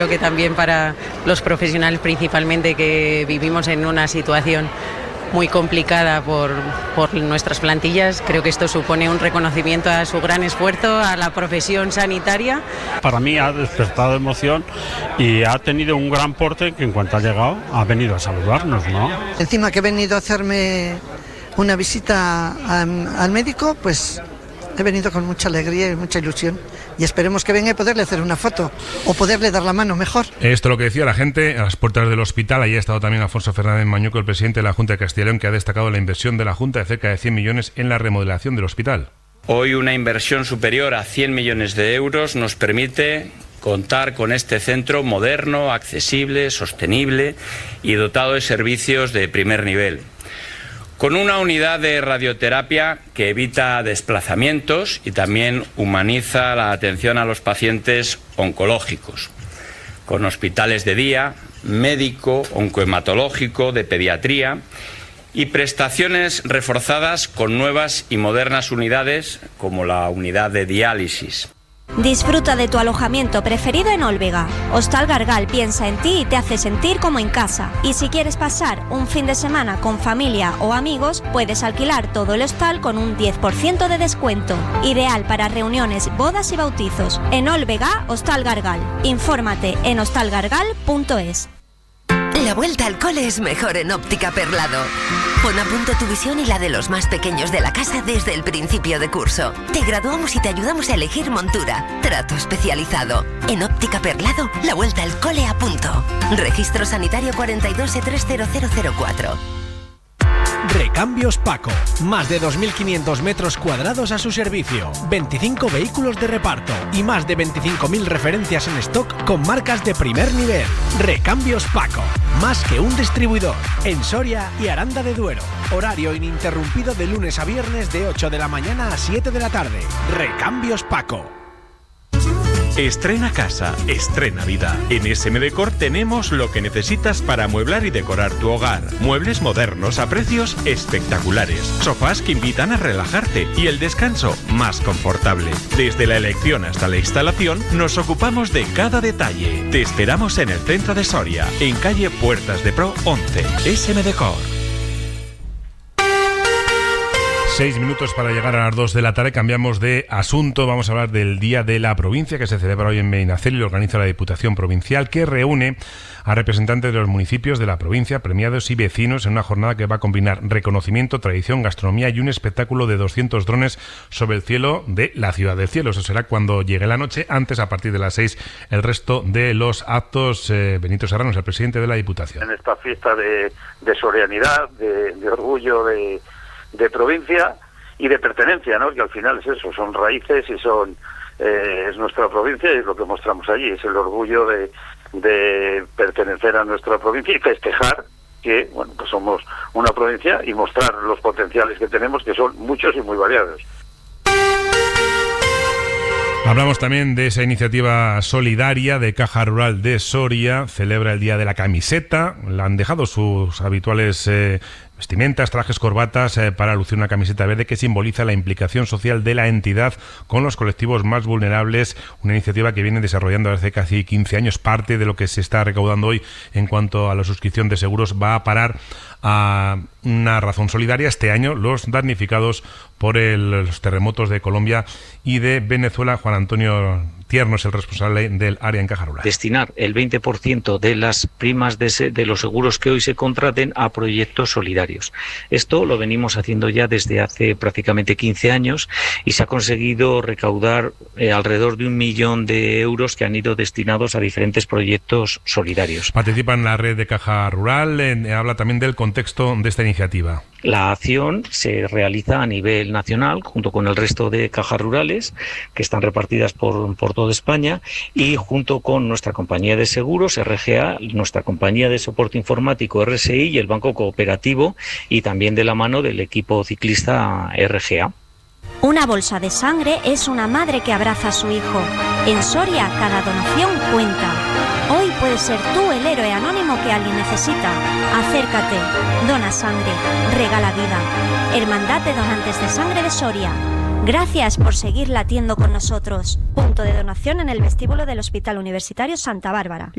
Creo que también para los profesionales principalmente, que vivimos en una situación muy complicada por nuestras plantillas, creo que esto supone un reconocimiento a su gran esfuerzo, a la profesión sanitaria. Para mí ha despertado emoción y ha tenido un gran porte que en cuanto ha llegado ha venido a saludarnos, ¿no? Encima que he venido a hacerme una visita al médico, pues he venido con mucha alegría y mucha ilusión. Y esperemos que venga y poderle hacer una foto o poderle dar la mano mejor. Esto es lo que decía la gente a las puertas del hospital. Allí ha estado también Alfonso Fernández Mañueco, el presidente de la Junta de Castilla y León, que ha destacado la inversión de la Junta de cerca de 100 millones en la remodelación del hospital. Hoy una inversión superior a 100 millones de euros nos permite contar con este centro moderno, accesible, sostenible y dotado de servicios de primer nivel. Con una unidad de radioterapia que evita desplazamientos y también humaniza la atención a los pacientes oncológicos. Con hospitales de día, médico, oncohematológico, de pediatría y prestaciones reforzadas con nuevas y modernas unidades como la unidad de diálisis. Disfruta de tu alojamiento preferido en Olvega. Hostal Gargal piensa en ti y te hace sentir como en casa. Y si quieres pasar un fin de semana con familia o amigos, puedes alquilar todo el hostal con un 10% de descuento. Ideal para reuniones, bodas y bautizos. En Olvega, Hostal Gargal. Infórmate en hostalgargal.es. La vuelta al cole es mejor en Óptica Perlado. Pon a punto tu visión y la de los más pequeños de la casa desde el principio de curso. Te graduamos y te ayudamos a elegir montura. Trato especializado. En Óptica Perlado, la vuelta al cole a punto. Registro sanitario 42E30004. Recambios Paco. Más de 2.500 metros cuadrados a su servicio. 25 vehículos de reparto y más de 25.000 referencias en stock con marcas de primer nivel. Recambios Paco. Más que un distribuidor. En Soria y Aranda de Duero. Horario ininterrumpido de lunes a viernes de 8 de la mañana a 7 de la tarde. Recambios Paco. Estrena casa, estrena vida. En SM Decor tenemos lo que necesitas para amueblar y decorar tu hogar. Muebles modernos a precios espectaculares. Sofás que invitan a relajarte y el descanso más confortable. Desde la elección hasta la instalación, nos ocupamos de cada detalle. Te esperamos en el centro de Soria, en calle Puertas de Pro 11. SM Decor. 6 minutos para llegar a las 2 de la tarde. Cambiamos de asunto. Vamos a hablar del Día de la Provincia, que se celebra hoy en Medinaceli y lo organiza la Diputación Provincial, que reúne a representantes de los municipios de la provincia, premiados y vecinos, en una jornada que va a combinar reconocimiento, tradición, gastronomía y un espectáculo de 200 drones sobre el cielo de la Ciudad del Cielo. Eso será cuando llegue la noche. Antes, a partir de las 6, el resto de los actos. Benito Serrano es el presidente de la Diputación. En esta fiesta de sorianidad, de orgullo de provincia y de pertenencia, ¿no? Que al final es eso, son raíces y es nuestra provincia, y es lo que mostramos allí, es el orgullo de pertenecer a nuestra provincia y festejar que, bueno, pues somos una provincia y mostrar los potenciales que tenemos, que son muchos y muy variados. Hablamos también de esa iniciativa solidaria de Caja Rural de Soria. Celebra el Día de la Camiseta. Le han dejado sus habituales vestimentas, trajes, corbatas para lucir una camiseta verde que simboliza la implicación social de la entidad con los colectivos más vulnerables. Una iniciativa que viene desarrollando hace casi 15 años. Parte de lo que se está recaudando hoy en cuanto a la suscripción de seguros va a parar a una razón solidaria. Este año los damnificados por los terremotos de Colombia y de Venezuela. Juan Antonio Tierno es el responsable del área en Caja Rural. Destinar el 20% de las primas de los seguros que hoy se contraten a proyectos solidarios. Esto lo venimos haciendo ya desde hace prácticamente 15 años y se ha conseguido recaudar alrededor de 1 millón de euros que han ido destinados a diferentes proyectos solidarios. Participa en la red de Caja Rural. Habla también del contexto de esta iniciativa. La acción se realiza a nivel nacional junto con el resto de cajas rurales que están repartidas por toda España y junto con nuestra compañía de seguros RGA, nuestra compañía de soporte informático RSI y el Banco Cooperativo, y también de la mano del equipo ciclista RGA. Una bolsa de sangre es una madre que abraza a su hijo. En Soria, cada donación cuenta. Hoy puedes ser tú el héroe anónimo que alguien necesita. Acércate, dona sangre, regala vida. Hermandad de Donantes de Sangre de Soria. Gracias por seguir latiendo con nosotros. Punto de donación en el vestíbulo del Hospital Universitario Santa Bárbara.